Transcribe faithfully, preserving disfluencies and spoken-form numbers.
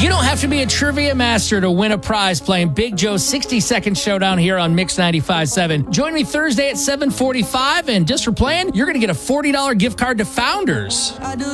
You don't have to be a trivia master to win a prize playing Big Joe's sixty second Showdown here on Mix ninety-five point seven. Join me Thursday at seven forty-five, and just for playing, you're going to get a forty dollars gift card to Founders.